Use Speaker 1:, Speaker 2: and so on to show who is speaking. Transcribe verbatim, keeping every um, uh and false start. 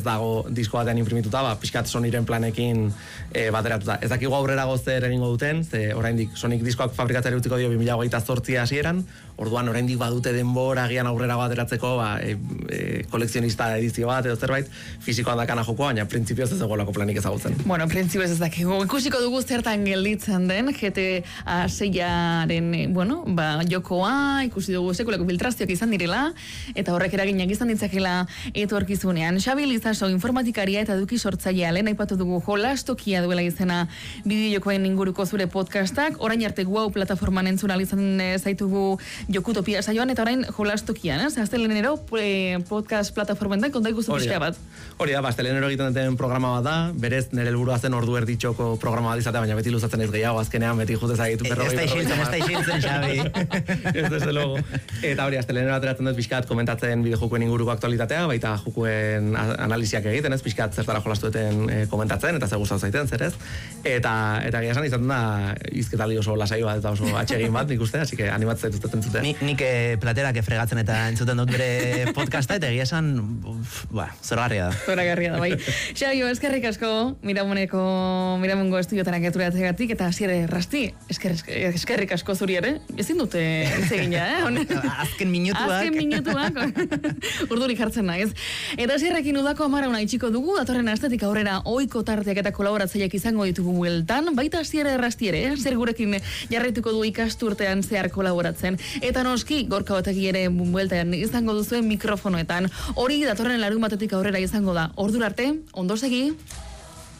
Speaker 1: dago disko batean imprimituta, ba, pixkat Sonyren planekin e, bateratuta. Ez dakigu aurrera gozer egingo duten, ze oraindik Sonic diskoak fabrikatzera utziko dio bi mila hogeita zortzi hasieran, orduan oraindik badute denbora agian aurrera bateratzeko, ba, e, e, kolekzionista edizio bat edo zerbait, fisikoan dakana jokoa, baina printzipioz ez dagoelako planik ezagutzen.
Speaker 2: Bueno, printzipioz ez dakigu. Ikusiko dugu zertan gelditzen den, G T A seiaren, bueno, ba, jokoa, ikusi dugu sekulako filtrazioak izan direla, eta horrek eraginak izan ditzakela etorkizunean. Xabi Lizaso, informatikaria eta eduki sortzailea, lehen aipatu dugu jolastokia duela izena bideojokoen inguruko zure podcastak, orain arte Wow plataforman entzun izan zaitugu Jokutopia saioan, eta orain jolastokian, ez? Aztelenero podcast plataformentan konta ikustu pixka bat.
Speaker 1: Hori da, aztelenero egiten duten programa bat da, berez nire helburua zen ordu erditxoko programa bat izatea, baina beti luzatzen ez gehiago, azkenean beti jute zagitu perroi.
Speaker 3: Ez da isiltzen, ez da isiltzen, Xabi.
Speaker 1: Ez desde logo. Eta hori, aztelenero ateratzen dut pixkat komentatzen bideojokoen inguruko aktualitatea, baita jokoen analiziak egiten, ez, pixkat zertara jolastueten e, komentatzen, eta zer gustatu zaiten, zer ez. Eta, eta gira esan izaten da, izketali oso lasai bat, eta oso atsegin bat, nik uste, así que animatzen zaitut entzute.
Speaker 3: Ni, nik eh, platerak fregatzen eta entzuten dut bere podcasta, eta egia esan, ba, zoragarria da.
Speaker 2: Zoragarria da, bai. Xabio, eskerrik asko, Miramoneko, Miramongo estudiotarak eturatzegatik, eta hasiere Rasti, esker, eskerrik asko zuri ere, ezin dute egina, eh?
Speaker 3: Azken minutuak.
Speaker 2: Azken minutuak, urdurik hartzen naiz. Eta hasierrekin udako amarauna itxiko dugu, datorren astetik aurrera ohiko tarteak eta kolaboratzaileak izango ditugu bueltan, baita hasiere Rasti ere, zer gurekin jarraituko du ikasturtean zehar kolaboratzen. Eta noski, Gorka Otegi ere bueltan izango duzuen mikrofonoetan. Hori datorren larun batetik aurrera izango da. Ordura arte, ondo segi.